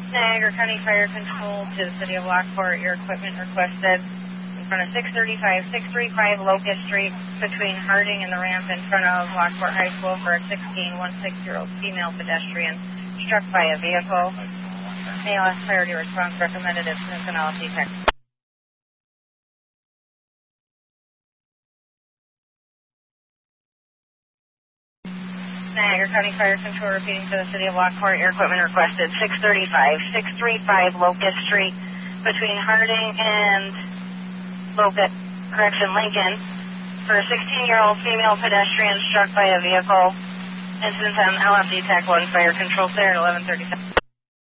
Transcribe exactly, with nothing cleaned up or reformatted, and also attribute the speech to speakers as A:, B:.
A: Niagara County Fire Control to the City of Lockport. Your equipment requested in front of six thirty-five, six thirty-five Locust Street between Harding and the ramp in front of Lockport High School for a sixteen, sixteen-year-old female pedestrian struck by a vehicle. A L S priority response recommended if an L S D tech. Niagara County Fire Control repeating for the City of Lockport. Your equipment requested six thirty-five, six thirty-five Locust Street between Harding and Locust, correction, Lincoln for a sixteen-year-old female pedestrian struck by a vehicle. Incident on L S D Tech one Fire Control there at eleven thirty-seven.